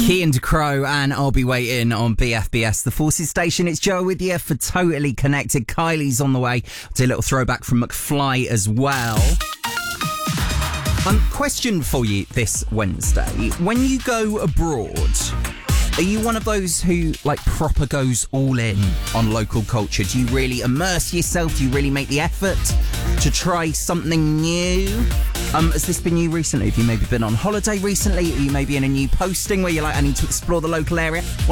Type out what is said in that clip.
Key and Crow, and I'll be waiting on BFBS, the Forces station. It's Joe with you for Totally Connected. Kylie's on the way. I'll do a little throwback from McFly as well. Question for you this Wednesday. When you go abroad, are you one of those who proper goes all in on local culture? Do you really immerse yourself? Do you really make the effort to try something new? Has this been you recently? Have you maybe been on holiday recently? Are you maybe in a new posting where you're like, I need to explore the local area?